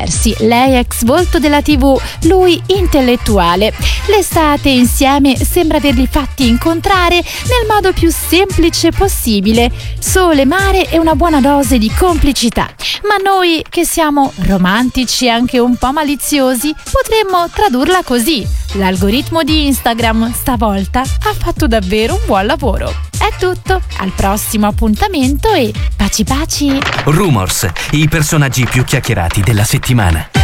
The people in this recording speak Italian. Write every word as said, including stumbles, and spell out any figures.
diversi. Lei ex volto della tivù, lui intellettuale. L'estate insieme sembra averli fatti incontrare nel modo più semplice possibile. Sole, mare e una buona dose di complicità. Ma noi, che siamo romantici e anche un po' maliziosi, potremmo tradurla così: l'algoritmo di Instagram stavolta ha fatto davvero un buon lavoro. È tutto, al prossimo appuntamento e baci baci! Rumors, i personaggi più chiacchierati della settimana.